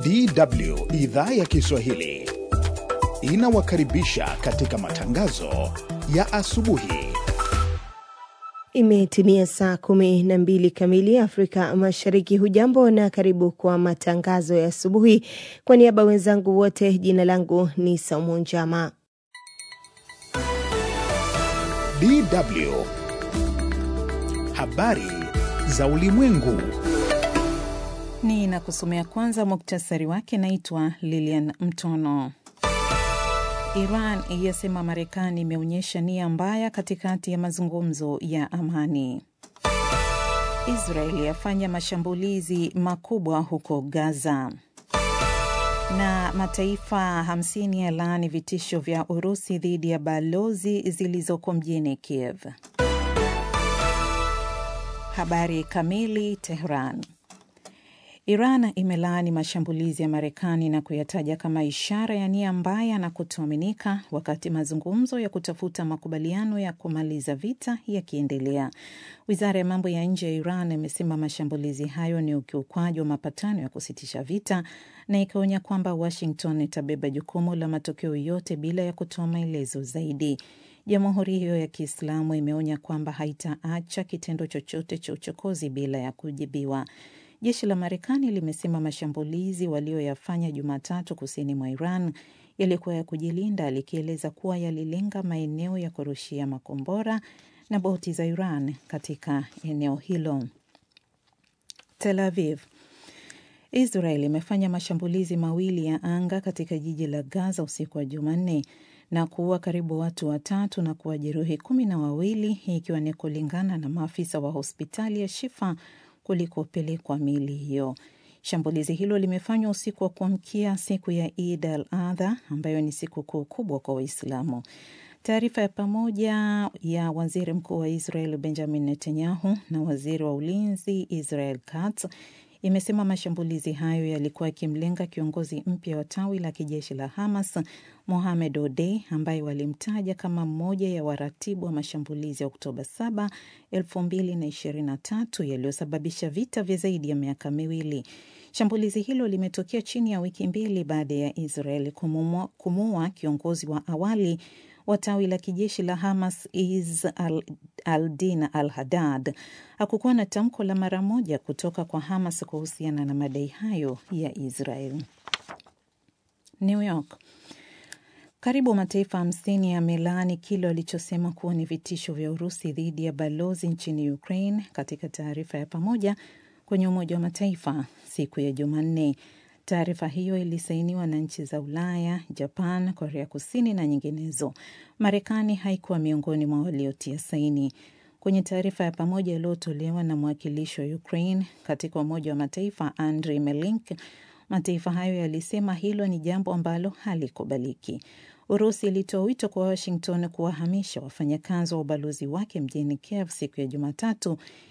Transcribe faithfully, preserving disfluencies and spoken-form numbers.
D W idhaa ya Kiswahili inawakaribisha katika matangazo ya asubuhi. Imetimia saa kumi na mbili kamili Afrika Mashariki. Hujambo na karibu kwa matangazo ya asubuhi. Kwa niaba wenzangu wote, jina langu ni Saumu Njama. D W habari za ulimwengu. Ni na kusomea kwanza muktasari wake. Naitwa Lilian Mtono. Iran yasema Marekani imeonyesha nia mbaya katikati ya mazungumzo ya amani. Israeli yafanya mashambulizi makubwa huko Gaza. Na mataifa hamsini yalaani vitisho vya Urusi dhidi ya balozi zilizoko mjini Kiev. Habari kamili. Tehran. Iran imelaani mashambulizi ya Marekani na kuyataja kama ishara ya nia mbaya na kutoaminika, wakati mazungumzo ya kutafuta makubaliano ya kumaliza vita yakiendelea. Wizara ya mambo ya nje ya Iran imesema mashambulizi hayo ni ukiukwaji wa mapatano ya kusitisha vita, na ikaonya kwamba Washington itabeba jukumu la matokeo yote bila ya kutoa maelezo zaidi. Jamhuri hiyo ya Kiislamu imeonya kwamba haitaacha kitendo chochote cha uchokozi bila ya kujibiwa. Jeshi la Marekani limesema mashambulizi walioyafanya Jumatatu kusini mwa Iran yalikuwa ya kujilinda, likieleza kuwa yalilenga maeneo ya kurushia makombora na boti za Iran katika eneo hilo. Tel Aviv. Israel imefanya mashambulizi mawili ya anga katika jiji la Gaza usiku wa Jumanne na kuua karibu watu watatu na kuwajeruhi kumi na wawili, ikiwa ni kulingana na maafisa wa hospitali ya Shifa kulikopelekwa miili hiyo. Shambulizi hilo limefanywa usiku wa kuamkia siku ya Eid al-Adha, ambayo ni siku kuu kubwa kwa Waislamu. Taarifa ya pamoja ya waziri mkuu wa Israel Benjamin Netanyahu na waziri wa ulinzi Israel Katz imesema mashambulizi hayo yalikuwa yakimlenga kiongozi mpya wa tawi la kijeshi la Hamas, Mohamed Odeh, ambaye walimtaja kama mmoja ya waratibu wa mashambulizi ya Oktoba saba, elfu mbili na ishirini na tatu yaliyosababisha vita vya zaidi ya miaka miwili. Shambulizi hilo limetokea chini ya wiki mbili baada ya Israel kumuua kiongozi wa awali wa tawi la kijeshi la Hamas, Izz al-Din al-Haddad. Hakukuwa na tamko la mara moja kutoka kwa Hamas kuhusiana na madai hayo ya Israel. New York. Karibu mataifa hamsini yamelaani kile walichosema kuwa ni vitisho vya Urusi dhidi ya balozi nchini Ukraine katika taarifa ya pamoja kwenye Umoja wa Mataifa siku ya Jumanne. Taarifa hiyo ilisainiwa na nchi za Ulaya, Japan, Korea Kusini na nyinginezo. Marekani haikuwa miongoni mwa waliotia saini. Kwenye taarifa ya pamoja iliyotolewa na mwakilishi wa Ukraine katika Umoja wa Mataifa Andriy Melnik, mataifa hayo yalisema hilo ni jambo ambalo halikubaliki. Urusi ilitoa wito kwa Washington kuwahamisha wafanyakazi wa ubalozi wake mjini Kiev siku ya Jumatatu,